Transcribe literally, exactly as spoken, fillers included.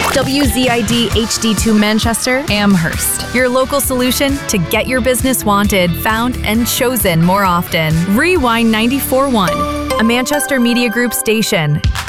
W Z I D H D two Manchester, Amherst. Your local solution to get your business wanted, found, and chosen more often. Rewind ninety-four point one, a Manchester Media Group station.